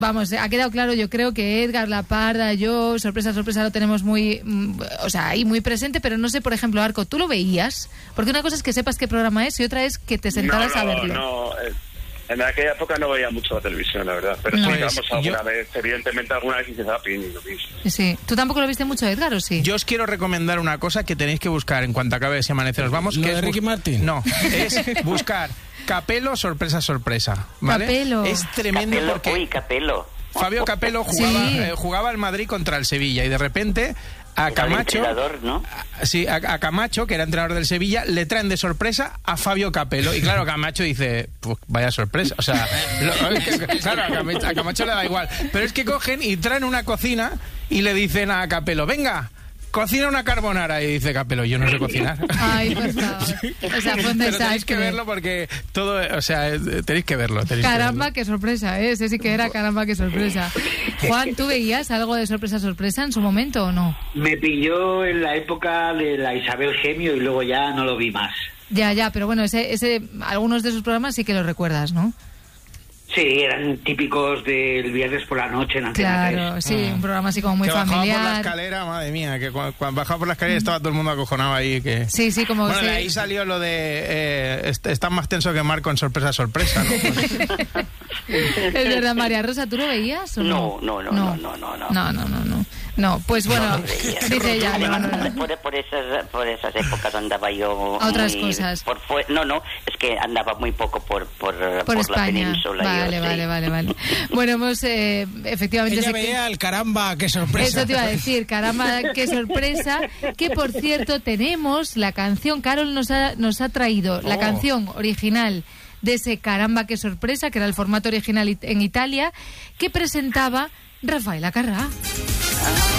Vamos, ha quedado claro, yo creo que Edgar, La Parda, yo, sorpresa, lo tenemos muy, ahí muy presente, pero no sé, por ejemplo, Arco, ¿tú lo veías? Porque una cosa es que sepas qué programa es y otra es que te sentaras a verlo. No, en aquella época no veía mucho la televisión, la verdad, pero sí, digamos, alguna vez, evidentemente alguna vez hice zapping y lo vi. Sí, ¿tú tampoco lo viste mucho, Edgar, o sí? Yo os quiero recomendar una cosa que tenéis que buscar en cuanto acabe Si Amanece Nos Vamos. ¿Lo que de es Ricky Martin? No, es buscar Capello, sorpresa, ¿vale? Capello. Es tremendo porque... Capello. Fabio Capello jugaba al Madrid contra el Sevilla y de repente a Camacho, ¿no? a Camacho, que era entrenador del Sevilla, le traen de sorpresa a Fabio Capello. Y claro, Camacho dice, pues vaya sorpresa. O sea, claro, a Camacho le da igual. Pero es que cogen y traen una cocina y le dicen a Capello, venga, cocina una carbonara. Y dice Capello, yo no sé cocinar. Ay, por favor. O sea, fue un desastre. Pero tenéis que verlo porque todo, o sea, tenéis que verlo. Caramba, qué sorpresa, ¿eh? Ese sí que era caramba, qué sorpresa. Juan, ¿tú veías algo de sorpresa en su momento o no? Me pilló en la época de la Isabel Gemio y luego ya no lo vi más. Ya, pero bueno, algunos de sus programas sí que los recuerdas, ¿no? Sí, eran típicos del viernes por la noche en Antena 3. Claro, sí, un programa así como muy que familiar. Bajaba por la escalera, madre mía, que cuando bajaba por la escalera estaba todo el mundo acojonado ahí. Que... Sí, como... Bueno, de ahí salió lo de... están más tenso que Marco en sorpresa, ¿no? Es verdad, María Rosa, ¿tú lo veías o no? No, pues bueno, dice ella. Por esas épocas andaba yo... A otras cosas. Es que andaba muy poco por España. La península. Vale. Bueno, hemos efectivamente... Ella veía el caramba, qué sorpresa. Eso te iba a decir, caramba, qué sorpresa. Que por cierto, tenemos la canción, Carol nos ha traído la canción original de ese caramba, qué sorpresa, que era el formato original en Italia, que presentaba Rafael Acarrá.